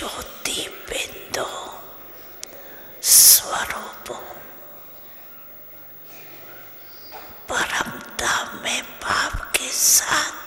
ज्योति बिंदु स्वरूप परम धाम में बाप के साथ